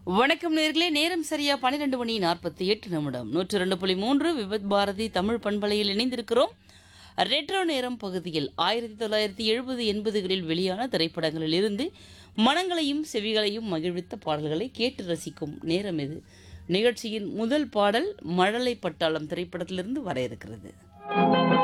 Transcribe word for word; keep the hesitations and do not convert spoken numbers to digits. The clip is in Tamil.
வணக்கம் நேர்களே, நேரம் சரியா பன்னிரண்டு மணி நாற்பத்தி எட்டு நிமிடம். நூற்று ரெண்டு புள்ளி மூன்று விபத் பாரதி தமிழ் பண்பலையில் இணைந்திருக்கிறோம். ரெட்ரோ நேரம் பகுதியில் ஆயிரத்தி தொள்ளாயிரத்தி எழுபது எண்பதுகளில் வெளியான திரைப்படங்களில் இருந்து மனங்களையும் செவிகளையும் மகிழ்வித்த பாடல்களை கேட்டு ரசிக்கும் நேரம் இது. நிகழ்ச்சியின் முதல் பாடல் மழலை பட்டாளம் திரைப்படத்திலிருந்து வர இருக்கிறது.